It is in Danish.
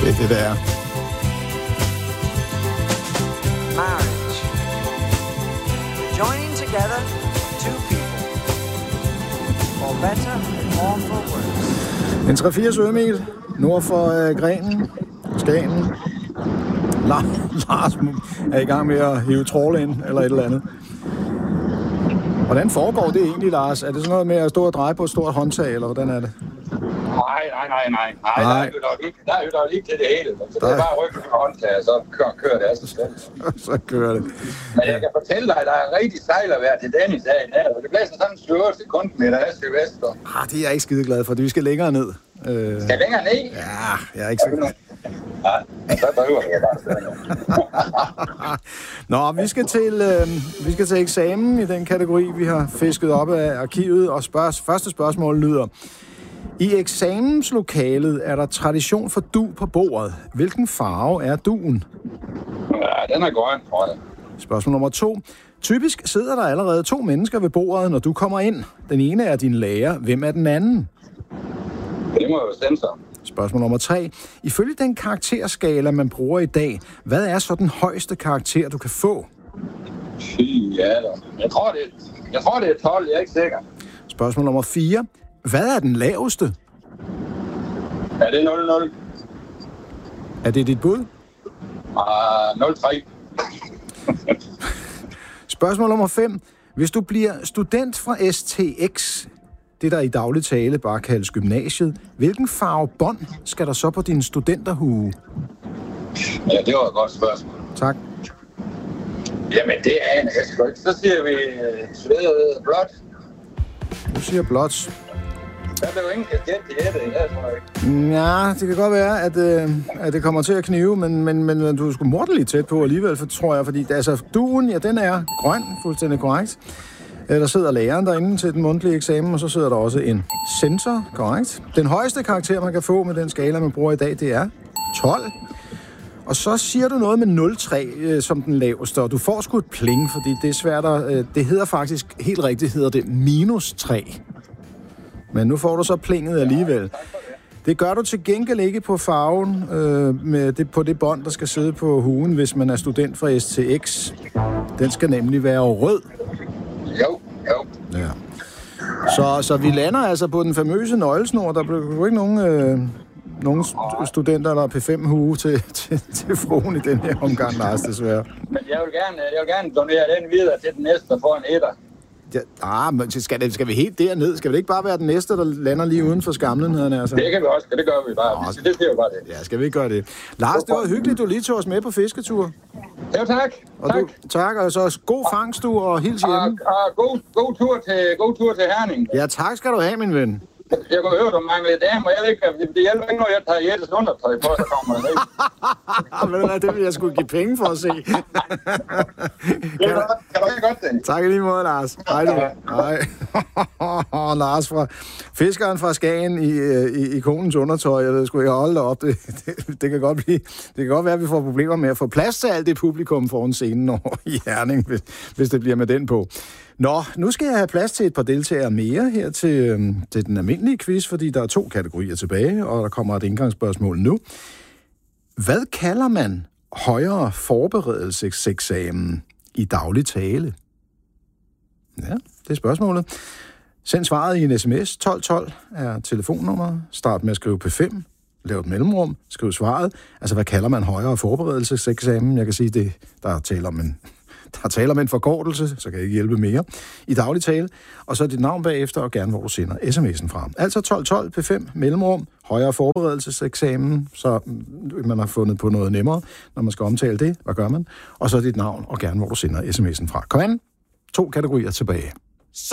Det er det, der er. Marriage. Joining together two people. For better or for worse. En 3-4 sømil nord for Grenen, Skagen. Lars er i gang med at hive tråle ind, eller et eller andet. Hvordan foregår det egentlig, Lars? Er det sådan noget med at stå og dreje på et stort håndtag, eller hvordan er det? Nej. Der er jo dog ikke til det hele. Så det er bare ryggen på håndtag, og så kører det af sig selv. Så kører det. Men jeg kan fortælle dig, at der er rigtig sejlervejr til Dennis her i nat, og det blæser sådan 7 sekundmeter af sydvester. Det er jeg ikke skide glad for, vi skal længere ned. Skal længere ned? Ja, jeg er ikke så glad. Ja, så behøver jeg bare. Nå, vi skal til eksamen i den kategori, vi har fisket op af arkivet, og første spørgsmål lyder: i eksamenslokalet er der tradition for dug på bordet. Hvilken farve er dugen? Ja, den er grøn, tror jeg. Spørgsmål nummer 2. Typisk sidder der allerede 2 mennesker ved bordet, når du kommer ind. Den ene er din lærer. Hvem er den anden? Det må jo sensor. Spørgsmål nummer 3. Ifølge den karakterskala, man bruger i dag, hvad er så den højeste karakter, du kan få? Ja, jeg tror, det er 12. Jeg er ikke sikker. Spørgsmål nummer 4. Hvad er den laveste? Ja, det er 0,0. Er det dit bud? 0,3. Spørgsmål nummer 5. Hvis du bliver student fra STX, det der i daglig tale bare kaldes gymnasiet, hvilken farve bånd skal der så på din studenterhue? Ja, det var et godt spørgsmål. Tak. Jamen, det aner jeg sgu ikke. Så siger vi svedet blåt. Du siger blåt. Der blev ingen kasket i det, tror jeg ikke. Ja, det kan godt være, at det kommer til at knive, men du er sgu morderligt tæt på alligevel, tror jeg, fordi altså, duen, ja, den er grøn, fuldstændig korrekt. Der sidder læreren derinde til den mundtlige eksamen, og så sidder der også en sensor, korrekt. Den højeste karakter, man kan få med den skala, man bruger i dag, det er 12. Og så siger du noget med 0,3 som den laveste, og du får sgu et pling, fordi det er svært at... det hedder faktisk, helt rigtigt hedder det -3. Men nu får du så plinget alligevel. Det gør du til gengæld ikke på farven, på det bånd, der skal sidde på huen, hvis man er student fra STX. Den skal nemlig være rød. Jo. Ja. Så vi lander altså på den famøse nøglesnor. Der blev jo ikke nogen studenter eller P5-hue til fruen i den her omgang, Lars, desværre. Men jeg vil gerne donere den videre til den næste, der får en etter. Ja, men skal vi helt derned? Skal det ikke bare være den næste, der lander lige uden for skamlenheden? Altså? Det kan vi også, det gør vi bare. Det siger jo bare det. Ja, skal vi ikke gøre det? Lars, det var hyggeligt, du lige tog os med på fisketur. Jo, tak. Tak, og så god fangst, du, og hils hjemme. God tur til Herning. Ja, tak skal du have, min ven. Jeg kunne høre, du manglede damer. Jeg ved ikke, det hjælper ikke, når jeg tager Jettes undertøj på, så kommer det ikke. Ved du hvad, det vil jeg sgu give penge for at se. Kan du ikke godt det? Tak i lige måde, Lars. Hej du. Hej. Lars fra fiskeren fra Skagen i konens undertøj. Jeg ved sgu ikke holde op. Det kan godt være, at vi får problemer med at få plads til alt det publikum foran scenen over i Herning, hvis det bliver med den på. Nå, nu skal jeg have plads til et par deltagere mere her til den almindelige quiz, fordi der er 2 kategorier tilbage, og der kommer et indgangsspørgsmål nu. Hvad kalder man højere forberedelseseksamen i daglig tale? Ja, det er spørgsmålet. Send svaret i en sms. 1212 er telefonnummeret. Start med at skrive P5. Lav et mellemrum. Skriv svaret. Altså, hvad kalder man højere forberedelseseksamen? Jeg kan sige, det der taler om en forkortelse, så kan jeg ikke hjælpe mere, i daglig tale, og så dit navn bagefter, og gerne hvor du sender sms'en fra. Altså 1212 P5, mellemrum, højere forberedelseseksamen, så man har fundet på noget nemmere, når man skal omtale det. Hvad gør man? Og så dit navn, og gerne hvor du sender sms'en fra. Kom an, 2 kategorier tilbage.